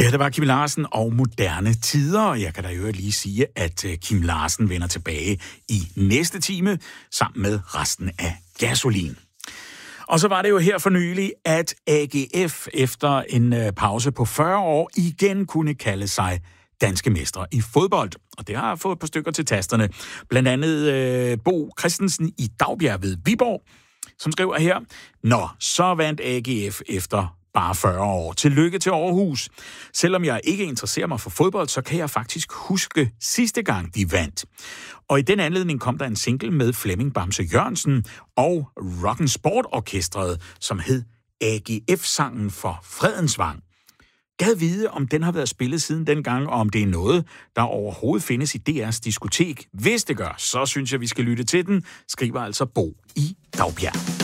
Ja, det var Kim Larsen og Moderne Tider. Jeg kan da jo lige sige, at Kim Larsen vender tilbage i næste time sammen med resten af Gasolin. Og så var det jo her for nylig, at AGF efter en pause på 40 år igen kunne kalde sig danske mestre i fodbold. Og det har fået et par stykker til tasterne. Blandt andet Bo Christensen i Daugbjerg ved Viborg, som skriver her: Nå, så vandt AGF efter bare 40 år. Tillykke til Aarhus. Selvom jeg ikke interesserer mig for fodbold, så kan jeg faktisk huske sidste gang, de vandt. Og i den anledning kom der en single med Flemming Bamse Jørgensen og Rock & Sport Orkestret, som hed AGF-sangen for Fredensvang. Gad vide, om den har været spillet siden dengang, og om det er noget, der overhovedet findes i DR's diskotek. Hvis det gør, så synes jeg, vi skal lytte til den, skriver altså Bo i Daugbjerg.